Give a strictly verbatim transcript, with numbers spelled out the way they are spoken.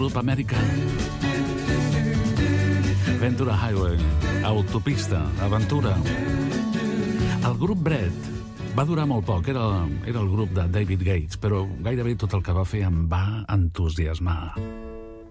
grup americà. Ventura Highway, autopista, aventura. El grup Bread va durar molt poc, era, era el grup de David Gates, però gairebé tot el que va fer em va entusiasmar.